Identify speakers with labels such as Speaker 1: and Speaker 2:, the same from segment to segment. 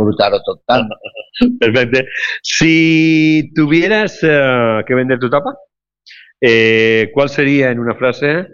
Speaker 1: disfrutar-ho tot tant.
Speaker 2: Perfecte. Si tuvieras que vender tu tapa, ¿cuál sería en una frase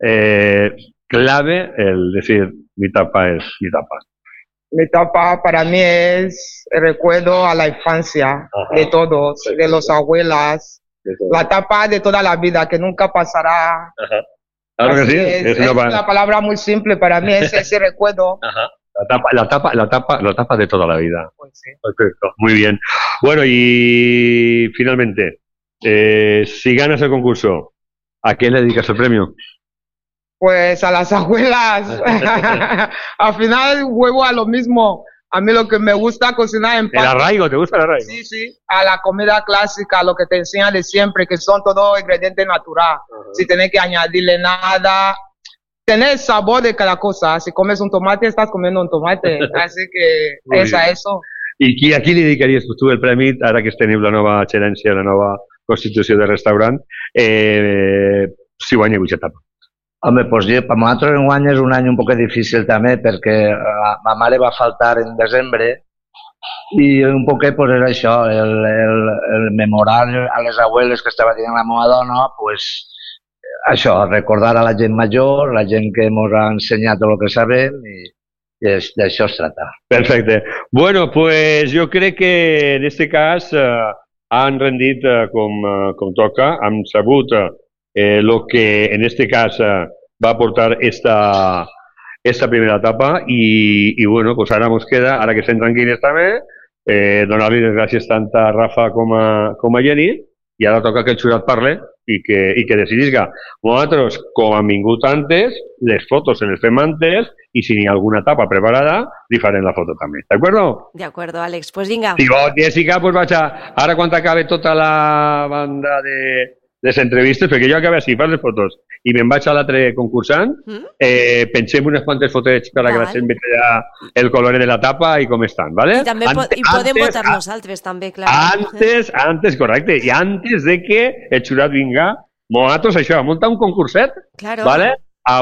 Speaker 2: clave el decir mi tapa es mi tapa?
Speaker 3: Mi tapa para mí es el recuerdo a la infancia de todos, de los abuelas, la tapa de toda la vida que nunca pasará.
Speaker 2: Claro que
Speaker 3: Así
Speaker 2: sí.
Speaker 3: es una palabra muy simple para mí, es ese recuerdo.
Speaker 2: La tapa de toda la vida.
Speaker 3: Pues sí.
Speaker 2: Perfecto, muy bien. Bueno, y finalmente, si ganas el concurso, ¿a quién le dedicas el premio?
Speaker 3: Pues a las abuelas. Al final vuelvo a lo mismo. A mí lo que me gusta cocinar en
Speaker 2: ¿El arraigo? ¿Te gusta el arraigo?
Speaker 3: Sí, sí. A la comida clásica, lo que te enseñan de siempre, que son todo ingredientes natural. Sin tener que añadirle nada. Tener el sabor de cada cosa. Si comes un tomate, estás comiendo un tomate. Así que és a eso.
Speaker 2: I a qui li dedicaries tu el premi, ara que teniu la nova gerència, la nova constitució de restaurant, si guanya aquesta etapa?
Speaker 1: Home, doncs per nosaltres enguany és un any un poc difícil també perquè ma mare va faltar en desembre i un poquet pues, és això, el memorar a les abueles que estava dient la meva dona, pues, això, recordar a la gent major, la gent que ens ha ensenyat tot el que sabem i d'això es trata.
Speaker 2: Perfecte. Bueno, pues jo crec que en este cas han rendit com toca, han sabut lo que en este cas va aportar esta primera etapa y bueno, pues ara ens queda, ara que estem tranquils també, donar-li les gràcies tant a Rafa com a Jenny i ara toca que el jurat parle i que decidisca. Nosaltres, com han vingut antes, les fotos se les fem antes i si hi ha alguna etapa preparada, li farem la foto també. ¿De
Speaker 4: acuerdo, Àlex. Pues vinga.
Speaker 2: Si vols, Jessica, pues vaig a... Ara quan acabe tota la banda de les entrevistes, perquè jo acabo així, fas les fotos i me'n vaig a l'altre concursant, pensem unes quantes fotos per a que la gent vegi el color de la tapa i com estan, ¿vale?
Speaker 4: I també podem votar nosaltres, també, clar.
Speaker 2: Antes, correcte, i antes de que el jurat vinga, nosaltres això, muntar un concurset, ¿vale? A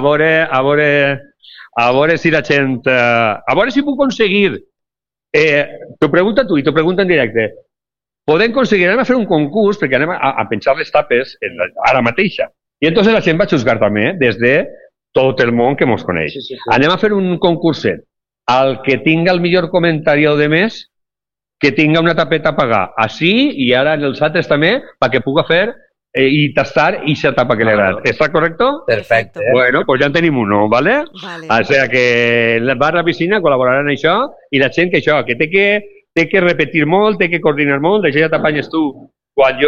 Speaker 2: veure si la gent... A veure si puc aconseguir... T'ho pregunta tu i t'ho pregunta en directe. Podem aconseguir, anem a fer un concurs, perquè anem a penjar les tapes ara mateixa. I entonces la gent va juzgar també des de tot el món que ens coneix. Anem a fer un concurset. El que tinga el millor comentari de més, que tinga una tapeta a pagar. Així, i ara en els altres també, perquè puga fer i tastar aquesta tapa que li agrada. ¿Està correcte?
Speaker 1: Perfecte.
Speaker 2: Bueno, pues ja en tenim uno, ¿vale? O sea que el bar La Piscina col·laborarà en això i la gent que això, que té que repetir molt, té que coordinar molt, d'això ja t'apanyes tu. Quan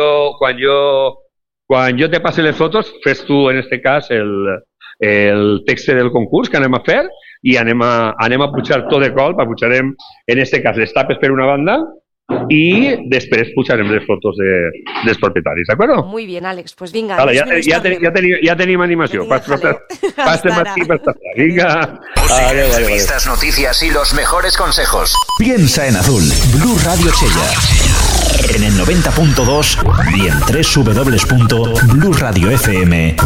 Speaker 2: jo te passe les fotos, fes tu, en este cas, el text del concurs que anem a fer i anem a pujar tot de colp, pujarem, en este cas, les tapes per una banda i després pujarem les fotos dels propietaris, d'acord?
Speaker 4: Muy bien, Àlex, pues vinga.
Speaker 2: Vale, ja tenim animació. Pastem aquí per estar. Vinga.
Speaker 5: Entrevistas, noticias y los mejores consejos.
Speaker 6: Piensa en azul. Blue Radio Chella. En el 90.2 y en www.blueradiofm.com.